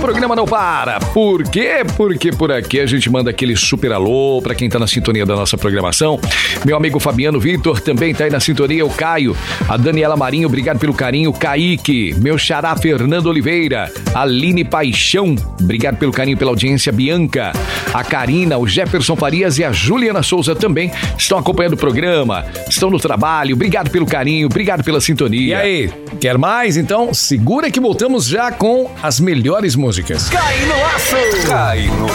programa não para. Por quê? Porque por aqui a gente manda aquele super alô pra quem tá na sintonia da nossa programação. Meu amigo Fabiano Vitor também tá aí na sintonia, o Caio, a Daniela Marinho, obrigado pelo carinho, Kaique, meu xará Fernando Oliveira, Aline Paixão, obrigado pelo carinho, pela audiência, Bianca, a Karina, o Jefferson Farias e a Juliana Souza também estão acompanhando o programa, estão no trabalho, obrigado pelo carinho, obrigado pela sintonia. E aí, quer mais? Então segura que voltamos já com as melhores músicas. Cai no laço! Cai no